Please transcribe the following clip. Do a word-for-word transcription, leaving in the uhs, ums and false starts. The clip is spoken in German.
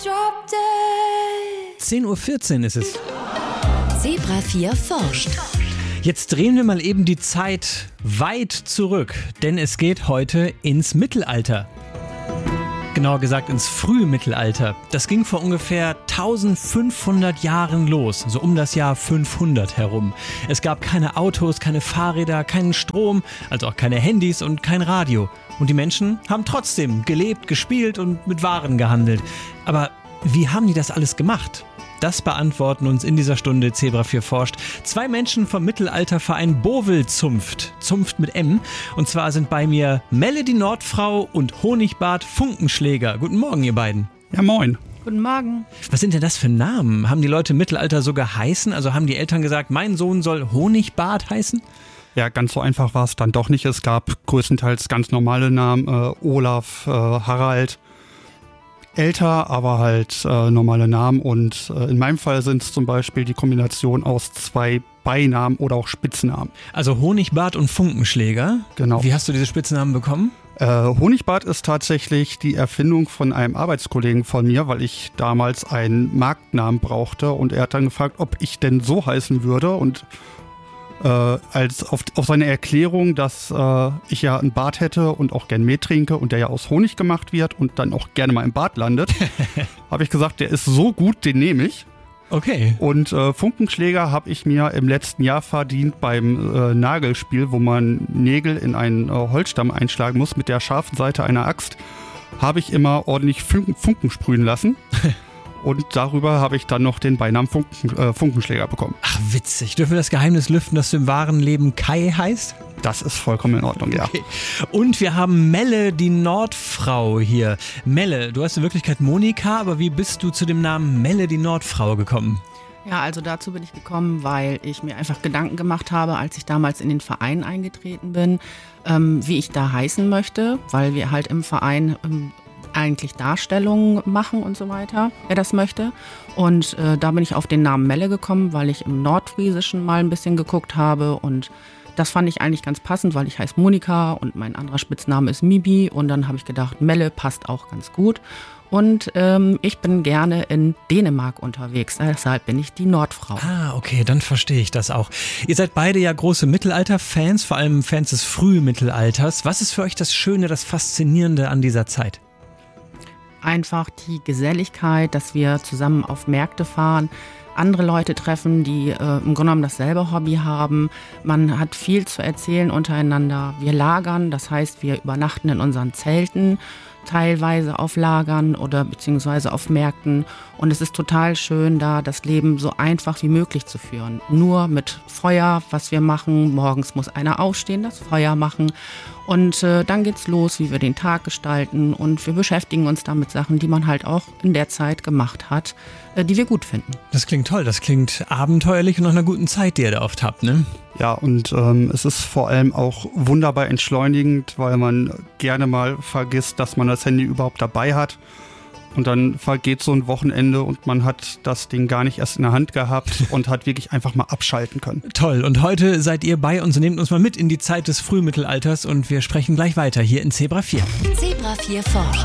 zehn Uhr vierzehn ist es. Zebra vier forscht. Jetzt drehen wir mal eben die Zeit weit zurück, denn es geht heute ins Mittelalter. Genauer gesagt ins Frühmittelalter. Das ging vor ungefähr eintausendfünfhundert Jahren los, so um das Jahr fünfhundert herum. Es gab keine Autos, keine Fahrräder, keinen Strom, also auch keine Handys und kein Radio. Und die Menschen haben trotzdem gelebt, gespielt und mit Waren gehandelt. Aber wie haben die das alles gemacht? Das beantworten uns in dieser Stunde Zebra vier forscht zwei Menschen vom Mittelalterverein Bovel Zunft, Zunft mit M. Und zwar sind bei mir Melle die Nordfrau und Honigbart Funkenschläger. Guten Morgen, ihr beiden. Ja, moin. Guten Morgen. Was sind denn das für Namen? Haben die Leute im Mittelalter so geheißen? Also haben die Eltern gesagt, mein Sohn soll Honigbart heißen? Ja, ganz so einfach war es dann doch nicht. Es gab größtenteils ganz normale Namen, äh, Olaf, äh, Harald. Älter, aber halt äh, normale Namen und äh, in meinem Fall sind es zum Beispiel die Kombination aus zwei Beinamen oder auch Spitznamen. Also Honigbart und Funkenschläger. Genau. Wie hast du diese Spitznamen bekommen? Äh, Honigbart ist tatsächlich die Erfindung von einem Arbeitskollegen von mir, weil ich damals einen Marktnamen brauchte und er hat dann gefragt, ob ich denn so heißen würde und Äh, als auf, auf seine Erklärung, dass äh, ich ja einen Bart hätte und auch gern Met trinke und der ja aus Honig gemacht wird und dann auch gerne mal im Bad landet, habe ich gesagt, der ist so gut, den nehme ich. Okay. Und äh, Funkenschläger habe ich mir im letzten Jahr verdient beim äh, Nagelspiel, wo man Nägel in einen äh, Holzstamm einschlagen muss mit der scharfen Seite einer Axt, habe ich immer ordentlich Funken, Funken sprühen lassen. Und darüber habe ich dann noch den Beinamen Funken, äh, Funkenschläger bekommen. Ach, witzig. Dürfen wir das Geheimnis lüften, dass du im wahren Leben Kai heißt? Das ist vollkommen in Ordnung, ja. Okay. Und wir haben Melle, die Nordfrau hier. Melle, du hast in Wirklichkeit Monika, aber wie bist du zu dem Namen Melle, die Nordfrau gekommen? Ja, also dazu bin ich gekommen, weil ich mir einfach Gedanken gemacht habe, als ich damals in den Verein eingetreten bin, ähm, wie ich da heißen möchte, weil wir halt im Verein ähm, eigentlich Darstellungen machen und so weiter, wer das möchte. Und äh, da bin ich auf den Namen Melle gekommen, weil ich im Nordfriesischen mal ein bisschen geguckt habe und das fand ich eigentlich ganz passend, weil ich heiße Monika und mein anderer Spitzname ist Mibi und dann habe ich gedacht, Melle passt auch ganz gut. Und ähm, ich bin gerne in Dänemark unterwegs, deshalb bin ich die Nordfrau. Ah, okay, dann verstehe ich das auch. Ihr seid beide ja große Mittelalter-Fans, vor allem Fans des Frühmittelalters. Was ist für euch das Schöne, das Faszinierende an dieser Zeit? Einfach die Geselligkeit, dass wir zusammen auf Märkte fahren, andere Leute treffen, die äh, im Grunde genommen dasselbe Hobby haben. Man hat viel zu erzählen untereinander. Wir lagern, das heißt, wir übernachten in unseren Zelten, teilweise auf Lagern oder beziehungsweise auf Märkten. Und es ist total schön, da das Leben so einfach wie möglich zu führen. Nur mit Feuer, was wir machen. Morgens muss einer aufstehen, das Feuer machen. Und äh, dann geht's los, wie wir den Tag gestalten. Und wir beschäftigen uns da mit Sachen, die man halt auch in der Zeit gemacht hat, äh, die wir gut finden. Das klingt toll, das klingt abenteuerlich und nach einer guten Zeit, die ihr da oft habt, ne? Ja, und ähm, es ist vor allem auch wunderbar entschleunigend, weil man gerne mal vergisst, dass man das Handy überhaupt dabei hat. Und dann vergeht so ein Wochenende und man hat das Ding gar nicht erst in der Hand gehabt und hat wirklich einfach mal abschalten können. Toll, und heute seid ihr bei uns und nehmt uns mal mit in die Zeit des Frühmittelalters und wir sprechen gleich weiter hier in Zebra vier. Zebra vier forscht.